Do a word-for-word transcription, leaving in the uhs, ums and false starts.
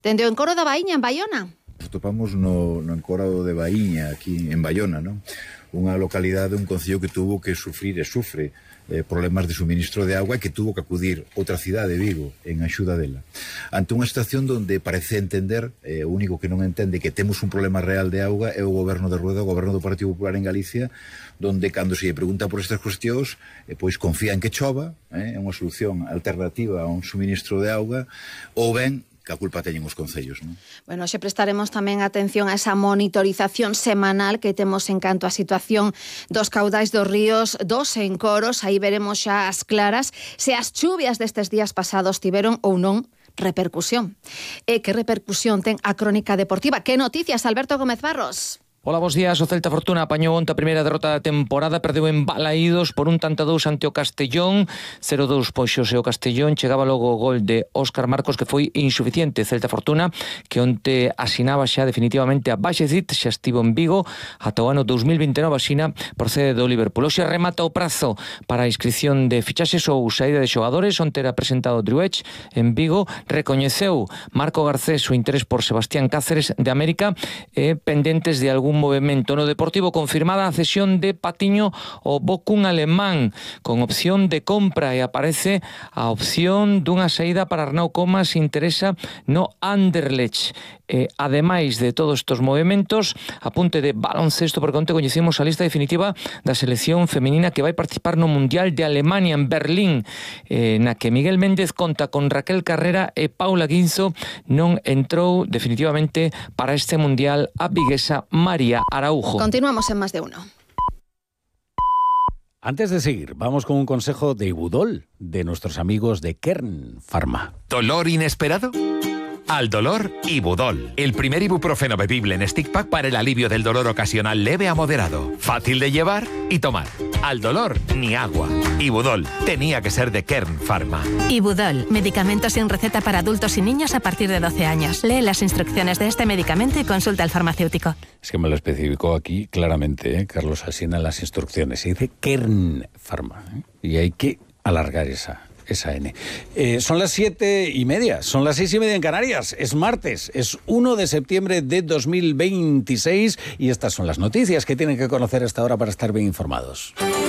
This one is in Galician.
Dende o Encoro da Baíña, en Baiona. Nos topamos no, no Encoro de Baíña, aquí en Baiona, non? Unha localidade, un concello que tuvo que sufrir e sufre eh, problemas de suministro de agua e que tuvo que acudir outra cidade, Vigo, en axuda dela. Ante unha situación donde parece entender, eh, o único que non entende que temos un problema real de auga é o goberno de Rueda, o goberno do Partido Popular en Galicia, donde cando se lle pregunta por estas cuestións, eh, pois confía en que chova, é eh, unha solución alternativa a un suministro de auga, ou ben que a culpa teñen os concellos, non? Bueno, xe prestaremos tamén atención a esa monitorización semanal que temos en canto á situación dos caudais dos ríos dos Encoros. Aí veremos xa as claras se as chuvias destes días pasados tiveron ou non repercusión. E que repercusión ten a crónica deportiva? Que noticias, Alberto Gómez Barros? Hola, bos días. O Celta Fortuna apañou onte a primeira derrota da temporada, perdeu en Balaídos por un tanto a dous ante o Castellón, cero dous poxos e o Castellón chegaba logo o gol de Óscar Marcos que foi insuficiente. Celta Fortuna que onte asinaba xa definitivamente a Baxezit, xa estivo en Vigo ata o ano dos mil vinte e nove, asina procede do Liverpool. Hoxe remata o prazo para a inscripción de fichaxes ou saída de xogadores. Onte era presentado Driuech en Vigo, recoñeceu Marco Garcés o interés por Sebastián Cáceres de América e pendentes de algún un movimento no Deportivo, confirmada a cesión de Patiño ao Bochum alemán con opción de compra, e aparece a opción dunha saída para Arnau Comas, interesa no Anderlecht. Eh, ademais de todos estes movimentos, apunte de baloncesto, porque onte coñecemos a lista definitiva da selección femenina que vai participar no Mundial de Alemania en Berlín, eh, na que Miguel Méndez conta con Raquel Carrera e Paula Guinzo. Non entrou definitivamente para este Mundial a viguesa María Araujo. Continuamos en Más de Uno. Antes de seguir, vamos con un consejo de Ibudol, de nuestros amigos de Kern Pharma. ¿Dolor inesperado? Al dolor, Ibudol. El primer ibuprofeno bebible en stick pack para el alivio del dolor ocasional leve a moderado. Fácil de llevar y tomar. Al dolor, ni agua. Ibudol. Tenía que ser de Kern Pharma. Ibudol. Medicamento sin receta para adultos y niños a partir de doce años. Lee las instrucciones de este medicamento y consulta al farmacéutico. Es que me lo especificó aquí claramente, ¿eh? Carlos Alsina, las instrucciones. Se dice Kern Pharma, ¿eh? Y hay que alargar esa... esa N. Eh, son las siete y media, son las seis y media en Canarias, es martes, es uno de septiembre de dos mil veintiséis y estas son las noticias que tienen que conocer hasta ahora para estar bien informados.